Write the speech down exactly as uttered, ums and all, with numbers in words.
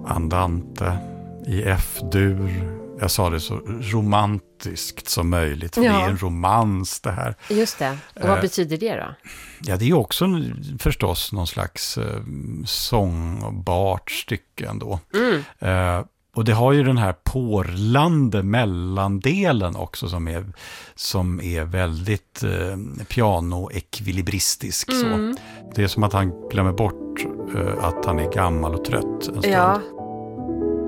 Andante i F-dur. Jag sa det så romantiskt som möjligt. För Ja. det är en romans det här. Just det. Och vad Eh, betyder det då? Ja, det är också förstås någon slags eh, sångbart stycke ändå. Mm. Eh, och det har ju den här porlande mellandelen också som är, som är väldigt eh, piano-ekvilibristisk. Mm. Så. Det är som att han glömmer bort eh, att han är gammal och trött en stund. Ja,